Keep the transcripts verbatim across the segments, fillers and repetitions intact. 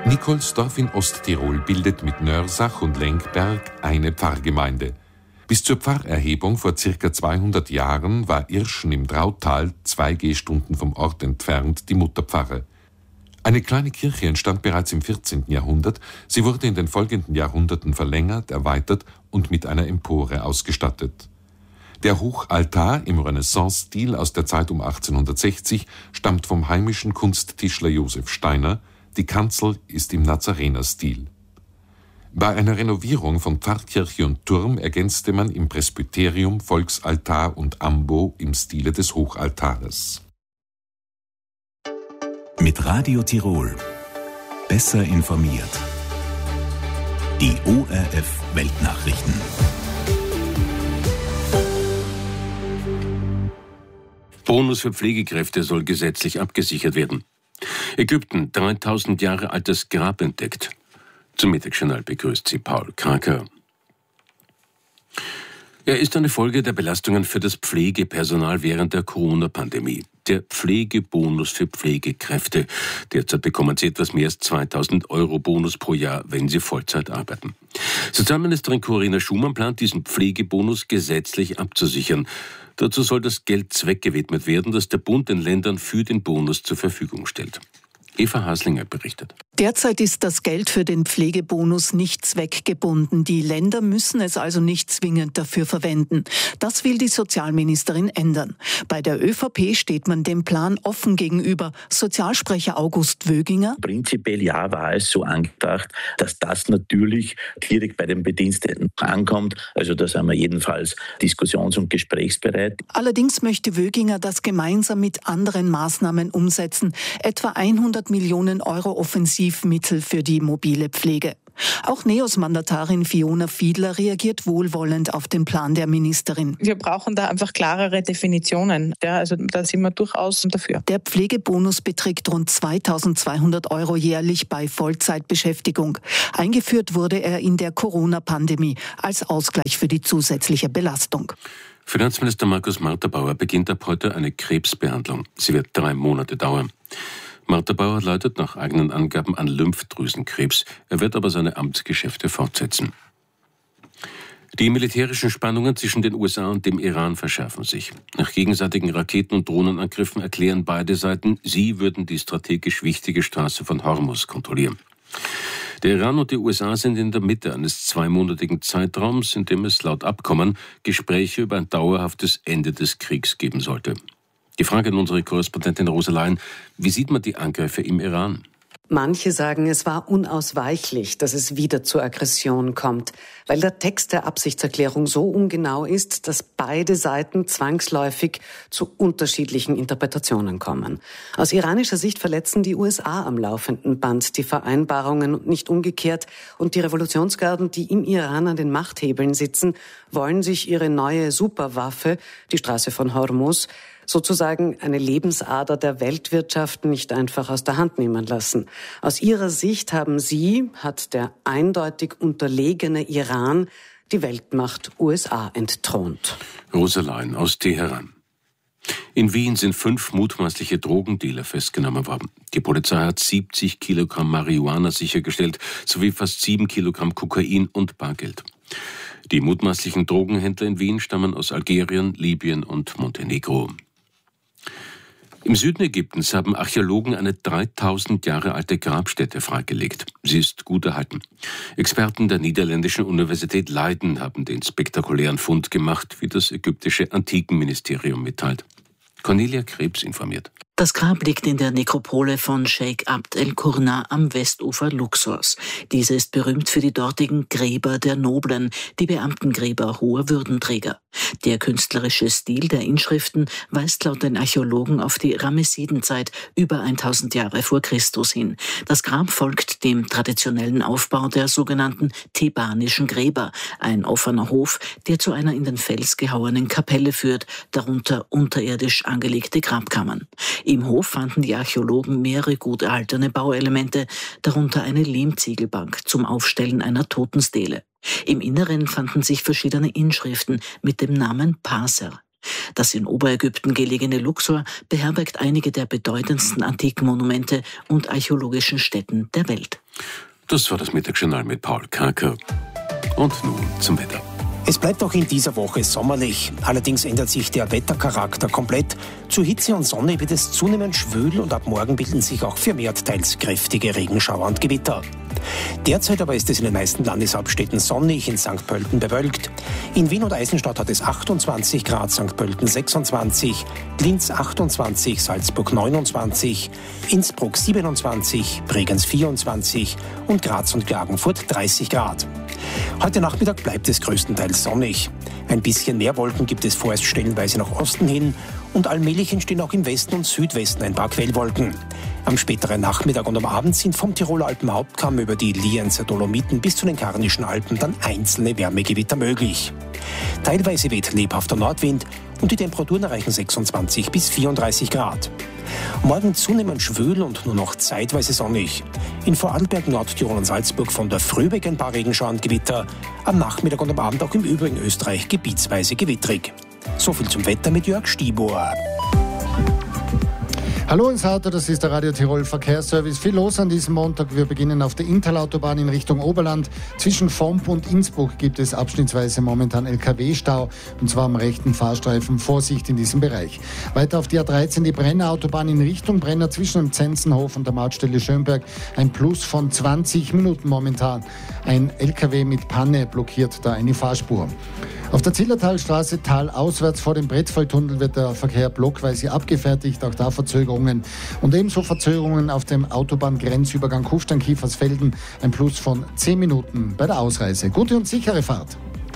Nikolsdorf in Osttirol bildet mit Nörsach und Lenkberg eine Pfarrgemeinde. Bis zur Pfarrerhebung vor circa zweihundert Jahren war Irschen im Drautal, zwei Gehstunden vom Ort entfernt, die Mutterpfarre. Eine kleine Kirche entstand bereits im vierzehnten Jahrhundert. Sie wurde in den folgenden Jahrhunderten verlängert, erweitert und mit einer Empore ausgestattet. Der Hochaltar im Renaissance-Stil aus der Zeit um achtzehnhundertsechzig stammt vom heimischen Kunsttischler Josef Steiner. Die Kanzel ist im Nazarener-Stil. Bei einer Renovierung von Pfarrkirche und Turm ergänzte man im Presbyterium Volksaltar und Ambo im Stile des Hochaltares. Mit Radio Tirol. Besser informiert. Die O R F Weltnachrichten. Bonus für Pflegekräfte soll gesetzlich abgesichert werden. Ägypten, dreitausend Jahre altes Grab entdeckt. Zum Mittagsjournal begrüßt sie Paul Kraker. Er ist eine Folge der Belastungen für das Pflegepersonal während der Corona-Pandemie. Der Pflegebonus für Pflegekräfte. Derzeit bekommen sie etwas mehr als zweitausend Euro Bonus pro Jahr, wenn sie Vollzeit arbeiten. Sozialministerin Corinna Schumann plant, diesen Pflegebonus gesetzlich abzusichern. Dazu soll das Geld zweckgewidmet werden, das der Bund den Ländern für den Bonus zur Verfügung stellt. Eva Haslinger berichtet. Derzeit ist das Geld für den Pflegebonus nicht zweckgebunden. Die Länder müssen es also nicht zwingend dafür verwenden. Das will die Sozialministerin ändern. Bei der ÖVP steht man dem Plan offen gegenüber. Sozialsprecher August Wöginger. Prinzipiell ja war es so angedacht, dass das natürlich direkt bei den Bediensteten ankommt. Also da sind wir jedenfalls diskussions- und gesprächsbereit. Allerdings möchte Wöginger das gemeinsam mit anderen Maßnahmen umsetzen. Etwa hundert Millionen Euro Offensivmittel für die mobile Pflege. Auch NEOS-Mandatarin Fiona Fiedler reagiert wohlwollend auf den Plan der Ministerin. Wir brauchen da einfach klarere Definitionen. Ja, also da sind wir durchaus dafür. Der Pflegebonus beträgt rund zweitausendzweihundert Euro jährlich bei Vollzeitbeschäftigung. Eingeführt wurde er in der Corona-Pandemie als Ausgleich für die zusätzliche Belastung. Finanzminister Markus Marterbauer beginnt ab heute eine Krebsbehandlung. Sie wird drei Monate dauern. Marterbauer leidet nach eigenen Angaben an Lymphdrüsenkrebs. Er wird aber seine Amtsgeschäfte fortsetzen. Die militärischen Spannungen zwischen den U S A und dem Iran verschärfen sich. Nach gegenseitigen Raketen- und Drohnenangriffen erklären beide Seiten, sie würden die strategisch wichtige Straße von Hormuz kontrollieren. Der Iran und die U S A sind in der Mitte eines zweimonatigen Zeitraums, in dem es laut Abkommen Gespräche über ein dauerhaftes Ende des Kriegs geben sollte. Die Frage an unsere Korrespondentin Rosa Lein: Wie sieht man die Angriffe im Iran? Manche sagen, es war unausweichlich, dass es wieder zur Aggression kommt, weil der Text der Absichtserklärung so ungenau ist, dass beide Seiten zwangsläufig zu unterschiedlichen Interpretationen kommen. Aus iranischer Sicht verletzen die U S A am laufenden Band die Vereinbarungen und nicht umgekehrt. Und die Revolutionsgarden, die im Iran an den Machthebeln sitzen, wollen sich ihre neue Superwaffe, die Straße von Hormuz, sozusagen eine Lebensader der Weltwirtschaft, nicht einfach aus der Hand nehmen lassen. Aus ihrer Sicht haben sie, hat der eindeutig unterlegene Iran, die Weltmacht U S A entthront. Rosa Lein aus Teheran. In Wien sind fünf mutmaßliche Drogendealer festgenommen worden. Die Polizei hat siebzig Kilogramm Marihuana sichergestellt, sowie fast sieben Kilogramm Kokain und Bargeld. Die mutmaßlichen Drogenhändler in Wien stammen aus Algerien, Libyen und Montenegro. Im Süden Ägyptens haben Archäologen eine dreitausend Jahre alte Grabstätte freigelegt. Sie ist gut erhalten. Experten der niederländischen Universität Leiden haben den spektakulären Fund gemacht, wie das ägyptische Antikenministerium mitteilt. Cornelia Krebs informiert. Das Grab liegt in der Nekropole von Sheikh Abd el-Qurna am Westufer Luxors. Diese ist berühmt für die dortigen Gräber der Noblen, die Beamtengräber hoher Würdenträger. Der künstlerische Stil der Inschriften weist laut den Archäologen auf die Ramessidenzeit über tausend Jahre vor Christus hin. Das Grab folgt dem traditionellen Aufbau der sogenannten thebanischen Gräber, ein offener Hof, der zu einer in den Fels gehauenen Kapelle führt, darunter unterirdisch angelegte Grabkammern. Im Hof fanden die Archäologen mehrere gut erhaltene Bauelemente, darunter eine Lehmziegelbank zum Aufstellen einer Totenstele. Im Inneren fanden sich verschiedene Inschriften mit dem Namen Paser. Das in Oberägypten gelegene Luxor beherbergt einige der bedeutendsten antiken Monumente und archäologischen Stätten der Welt. Das war das Mittagsjournal mit Paul Kaker. Und nun zum Wetter. Es bleibt auch in dieser Woche sommerlich. Allerdings ändert sich der Wettercharakter komplett. Zu Hitze und Sonne wird es zunehmend schwül und ab morgen bilden sich auch vermehrt teils kräftige Regenschauer und Gewitter. Derzeit aber ist es in den meisten Landeshauptstädten sonnig, in Sankt Pölten bewölkt. In Wien und Eisenstadt hat es achtundzwanzig Grad, Sankt Pölten sechsundzwanzig, Linz achtundzwanzig, Salzburg neunundzwanzig, Innsbruck siebenundzwanzig, Bregenz vierundzwanzig und Graz und Klagenfurt dreißig Grad. Heute Nachmittag bleibt es größtenteils sonnig. Ein bisschen mehr Wolken gibt es vorerst stellenweise nach Osten hin und allmählich entstehen auch im Westen und Südwesten ein paar Quellwolken. Am späteren Nachmittag und am Abend sind vom Tiroler Alpenhauptkamm über die Lienzer Dolomiten bis zu den Karnischen Alpen dann einzelne Wärmegewitter möglich. Teilweise weht lebhafter Nordwind und die Temperaturen erreichen sechsundzwanzig bis vierunddreißig Grad. Morgen zunehmend schwül und nur noch zeitweise sonnig. In Vorarlberg, Nordtirol und Salzburg von der Früh weg ein paar Regenschauer und Gewitter. Am Nachmittag und am Abend auch im übrigen Österreich gebietsweise gewittrig. So viel zum Wetter mit Jörg Stiebuhr. Hallo ins Auto, das ist der Radio Tirol Verkehrsservice. Viel los an diesem Montag. Wir beginnen auf der Inntalautobahn in Richtung Oberland. Zwischen Vomp und Innsbruck gibt es abschnittsweise momentan L K W-Stau, und zwar am rechten Fahrstreifen. Vorsicht in diesem Bereich. Weiter auf die A dreizehn, die Brenner Autobahn in Richtung Brenner zwischen dem Zenzenhof und der Mautstelle Schönberg. Ein Plus von zwanzig Minuten momentan. Ein L K W mit Panne blockiert da eine Fahrspur. Auf der Zillertalstraße talauswärts vor dem Brettfalltunnel wird der Verkehr blockweise abgefertigt, auch da Verzögerungen. Und ebenso Verzögerungen auf dem Autobahngrenzübergang Kufstein-Kiefersfelden, ein Plus von zehn Minuten bei der Ausreise. Gute und sichere Fahrt.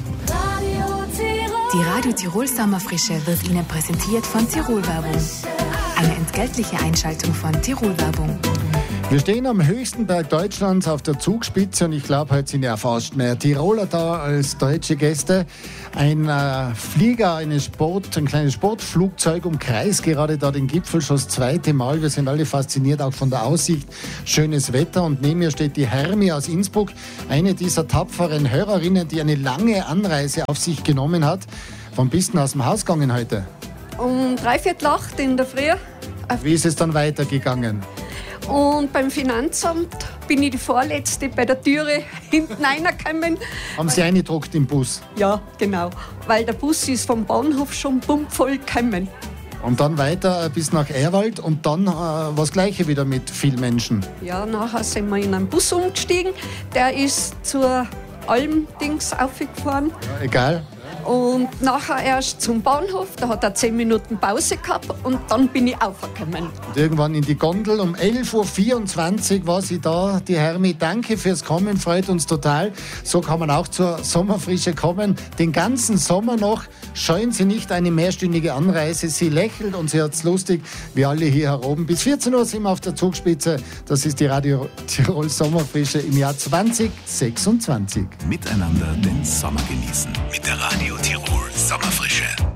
Die Radio Tirol Sommerfrische wird Ihnen präsentiert von Tirol Werbung. Eine entgeltliche Einschaltung von Tirol Werbung. Wir stehen am höchsten Berg Deutschlands auf der Zugspitze und ich glaube, heute sind ja fast mehr Tiroler da als deutsche Gäste. Ein äh, Flieger, eine Sport, ein kleines Sportflugzeug umkreist gerade da den Gipfel schon das zweite Mal. Wir sind alle fasziniert auch von der Aussicht. Schönes Wetter und neben mir steht die Hermi aus Innsbruck, eine dieser tapferen Hörerinnen, die eine lange Anreise auf sich genommen hat. Wann bist du aus dem Haus gegangen heute? Um dreiviertel acht in der Früh. Wie ist es dann weitergegangen? Und beim Finanzamt bin ich die Vorletzte bei der Türe hinten reingekommen. Haben Sie eingedruckt im Bus? Ja, genau. Weil der Bus ist vom Bahnhof schon pumpvoll gekommen. Und dann weiter bis nach Ehrwald und dann äh, das Gleiche wieder mit vielen Menschen? Ja, nachher sind wir in einen Bus umgestiegen. Der ist zur Alm-Dings aufgefahren. Ja, egal. Und nachher erst zum Bahnhof, da hat er zehn Minuten Pause gehabt und dann bin ich aufgekommen. Und irgendwann in die Gondel, um elf Uhr vierundzwanzig war sie da, die Hermi. Danke fürs Kommen, freut uns total. So kann man auch zur Sommerfrische kommen. Den ganzen Sommer noch scheuen Sie nicht eine mehrstündige Anreise. Sie lächelt und sie hat's lustig, wie alle hier heroben. Bis vierzehn Uhr sind wir auf der Zugspitze. Das ist die Radio Tirol Sommerfrische im Jahr zwanzig sechsundzwanzig. Miteinander den Sommer genießen. Mit der Radio Tirol Sommerfrische.